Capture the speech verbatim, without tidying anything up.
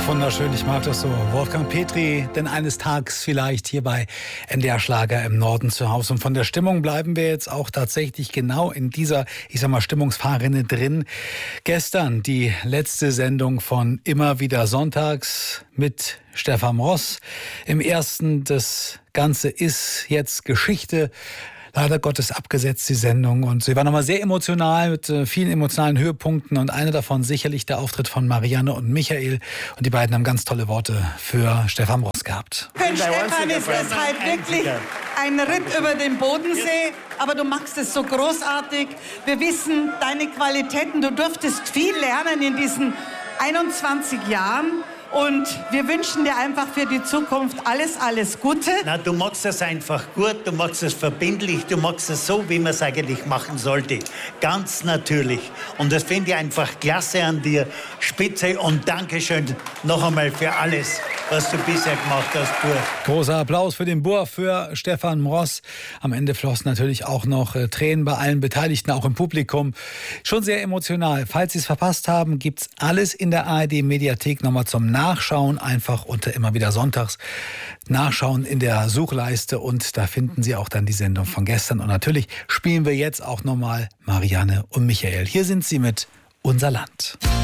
Wunderschön, ich mag das so. Wolfgang Petri, denn eines Tages vielleicht hier bei N D R Schlager im Norden zu Hause. Und von der Stimmung bleiben wir jetzt auch tatsächlich genau in dieser, ich sag mal, Stimmungsfahrrinne drin. Gestern die letzte Sendung von Immer wieder sonntags mit Stefan Ross. Im ersten, das Ganze ist jetzt Geschichte. Leider Gottes abgesetzt, die Sendung. Und sie war nochmal sehr emotional mit äh, vielen emotionalen Höhepunkten. Und einer davon sicherlich der Auftritt von Marianne und Michael. Und die beiden haben ganz tolle Worte für Stefan Ross gehabt. Für Stefan ist es halt wirklich ein Ritt über den Bodensee. Aber du machst es so großartig. Wir wissen deine Qualitäten. Du durftest viel lernen in diesen einundzwanzig Jahren. Und wir wünschen dir einfach für die Zukunft alles, alles Gute. Na, du machst es einfach gut, du machst es verbindlich, du machst es so, wie man es eigentlich machen sollte. Ganz natürlich. Und das finde ich einfach klasse an dir. Spitze und Dankeschön noch einmal für alles, was du bisher gemacht hast, Bur. Großer Applaus für den Bur, für Stefan Ross. Am Ende flossen natürlich auch noch äh, Tränen bei allen Beteiligten, auch im Publikum. Schon sehr emotional. Falls Sie es verpasst haben, gibt's alles in der A R D-Mediathek nochmal zum Nachschauen. Nachschauen, einfach unter Immer wieder sonntags nachschauen in der Suchleiste und da finden Sie auch dann die Sendung von gestern. Und natürlich spielen wir jetzt auch nochmal Marianne und Michael. Hier sind sie mit Unser Land.